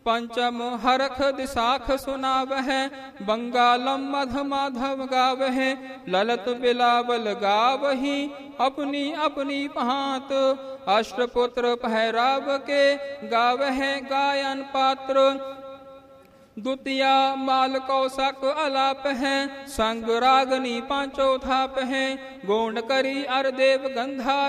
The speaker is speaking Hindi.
पंचम हरख दिशाख सुनावह, बंगालम मध माधव गावह, ललत बिलावल गावही, अपनी अपनी पहात, अष्टपुत्र पहराव के गावह गायन पात्र। द्वितीया माल कौशक अलाप है, संग रागनी पांचो थाप है, गोंड करी अर देव गंधा